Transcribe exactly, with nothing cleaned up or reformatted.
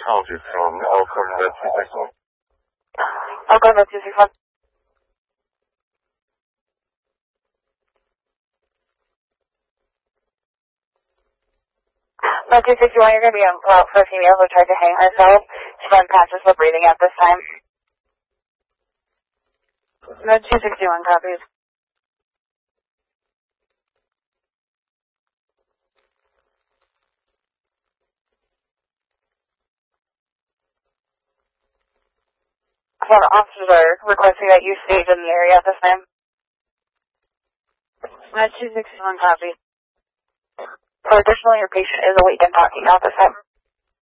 called you from Elkhorn Med two sixty-one. Elkhorn Med two sixty-one. Med two sixty-one, you're going to be on route for a female who tried to hang herself. She's unconscious but breathing at this time. Med two sixty-one copies. So the officers are requesting that you stay in the area at this time. Med two sixty-one copies. So additionally, your patient is awake and talking at this time.